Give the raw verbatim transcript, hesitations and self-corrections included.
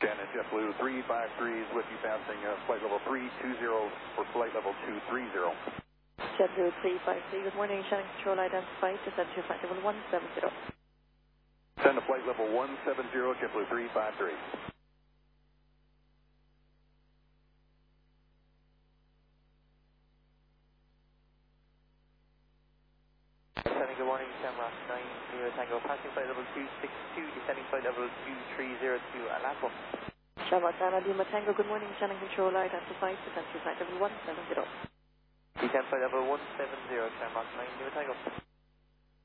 ten and JetBlue three five three is with you passing uh, flight level three two zero for flight level two three zero. JetBlue three five three, good morning, Shannon Control identified, descend to flight level one seven zero. Send to flight level one seven zero, JetBlue three five three. Descending, good morning, Shamrock nine zero Tango, passing flight level two six two, descending flight level two three zero to Atlanta. Shamrock nine Lima Tango, good morning, Shannon Control identified, descend to flight level one seven zero. Descend flight level one seven zero, Shamrock nine Lima Tango.